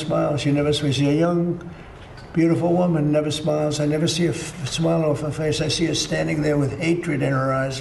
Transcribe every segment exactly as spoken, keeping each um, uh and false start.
smiles. She never smiles. She's a young, beautiful woman, never smiles. I never see a f- smile off her face. I see her standing there with hatred in her eyes.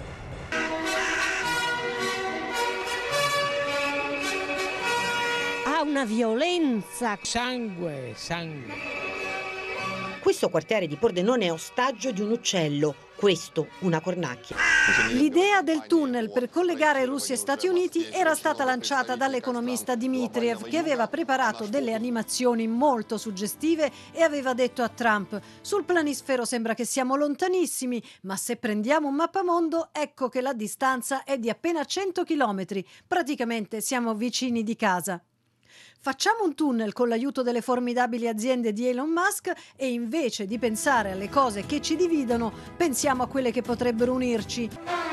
Ha una violenza. Sangue, sangue. Questo quartiere di Pordenone è ostaggio di un uccello, questo una cornacchia. L'idea del tunnel per collegare Russia e Stati Uniti era stata lanciata dall'economista Dmitriev, che aveva preparato delle animazioni molto suggestive e aveva detto a Trump: sul planisfero sembra che siamo lontanissimi, ma se prendiamo un mappamondo ecco che la distanza è di appena cento chilometri, praticamente siamo vicini di casa. Facciamo un tunnel con l'aiuto delle formidabili aziende di Elon Musk e invece di pensare alle cose che ci dividono, pensiamo a quelle che potrebbero unirci.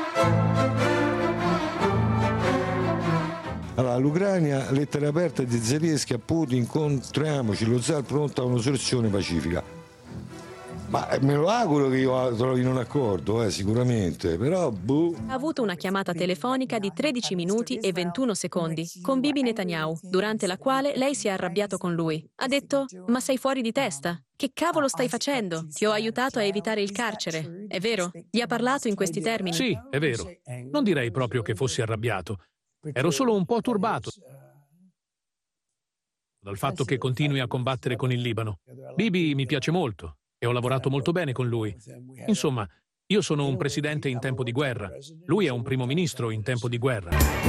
Allora, l'Ucraina, lettera aperta di Zelensky a Putin, incontriamoci, lo zar pronto a una soluzione pacifica. Ma me lo auguro che io trovino un accordo, eh, sicuramente, però boh. Ha avuto una chiamata telefonica di tredici minuti e ventuno secondi con Bibi Netanyahu, durante la quale lei si è arrabbiato con lui. Ha detto: ma sei fuori di testa? Che cavolo stai facendo? Ti ho aiutato a evitare il carcere, è vero? Gli ha parlato in questi termini? Sì, è vero. Non direi proprio che fossi arrabbiato. Ero solo un po' turbato dal fatto che continui a combattere con il Libano. Bibi mi piace molto e ho lavorato molto bene con lui. Insomma, io sono un presidente in tempo di guerra. Lui è un primo ministro in tempo di guerra.